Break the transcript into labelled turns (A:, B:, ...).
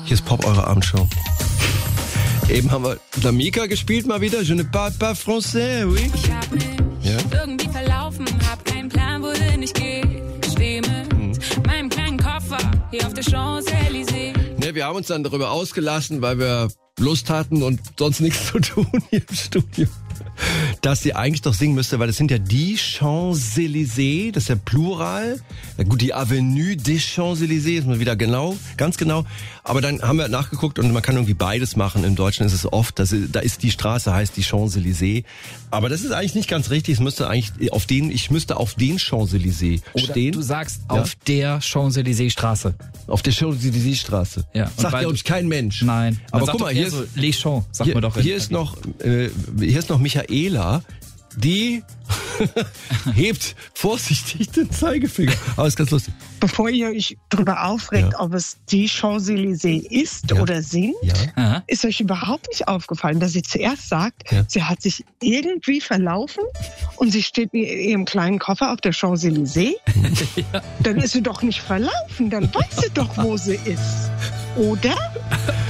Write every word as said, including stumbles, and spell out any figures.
A: Hier ist Pop, eure Abendshow. Eben haben wir D'Amica gespielt mal wieder. Je ne parle pas français, oui.
B: Ich hab mich
A: Ja?
B: irgendwie verlaufen, hab keinen Plan, wohin ich gehe. Steh mit
A: Hm.
B: meinem kleinen Koffer hier auf der Champs-Élysées.
A: Ne, wir haben uns dann darüber ausgelassen, weil wir Lust hatten und sonst nichts zu tun hier im Studio, dass sie eigentlich doch singen müsste, weil das sind ja die Champs-Élysées, das ist ja Plural. Ja gut, die Avenue des Champs-Élysées ist mal wieder genau, ganz genau. Aber dann haben wir nachgeguckt und man kann irgendwie beides machen. Im Deutschen ist es oft, dass, da ist die Straße, heißt die Champs-Élysées. Aber das ist eigentlich nicht ganz richtig. Es müsste eigentlich auf den, ich müsste auf den Champs-Élysées
C: Oder
A: stehen.
C: du sagst
A: Ja.
C: auf der Champs-Élysées-Straße.
A: Auf der Champs-Élysées-Straße.
C: Ja. Und
A: Sagt
C: weil
A: ja
C: du-
A: uns kein Mensch.
C: Nein. Man
A: Aber
C: sagt
A: guck
C: doch
A: mal,
C: eher
A: hier
C: so
A: ist,
C: Les Champs, sagt
A: hier,
C: man doch. in-
A: hier ist noch, äh, hier ist noch Michaela, die hebt vorsichtig den Zeigefinger. Aber ist ganz lustig.
D: Bevor ihr euch darüber aufregt,
A: Ja.
D: ob es die Champs-Élysées ist
A: Ja.
D: oder sind,
A: Ja.
C: Aha.
D: ist euch überhaupt nicht aufgefallen, dass sie zuerst sagt,
A: Ja.
D: sie hat sich irgendwie verlaufen und sie steht mit ihrem kleinen Koffer auf der Champs-Élysées? Dann ist sie doch nicht verlaufen, dann weiß sie doch, wo sie ist. Oder?